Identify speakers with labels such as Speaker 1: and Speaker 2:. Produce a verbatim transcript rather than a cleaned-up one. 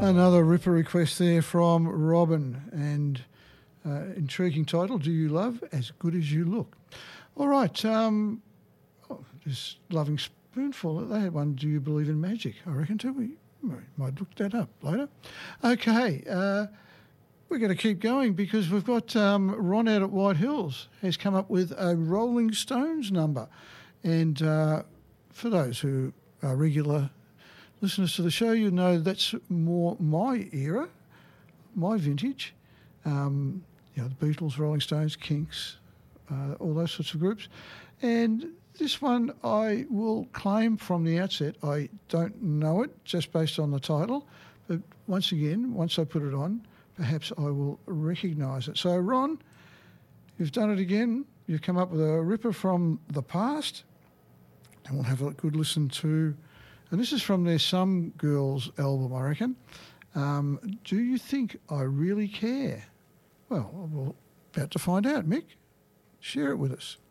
Speaker 1: Another ripper request there from Robin, and uh, intriguing title, Do You Love As Good As You Look? All right, um, oh, this Loving Spoonful, they had one, Do You Believe in Magic? I reckon too. We might look that up later. Okay, uh, we're going to keep going because we've got um, Ron out at White Hills has come up with a Rolling Stones number. And uh, for those who are regular listeners to the show, you know that's more my era, my vintage. Um, you know, the Beatles, Rolling Stones, Kinks, uh, all those sorts of groups. And this one I will claim from the outset, I don't know it just based on the title, but once again, once I put it on, perhaps I will recognise it. So, Ron, you've done it again. You've come up with a ripper from the past, and we'll have a good listen to, and this is from their Some Girls album, I reckon. Um, Do You Think I Really Care? Well, we're about to find out. Mick, share it with us.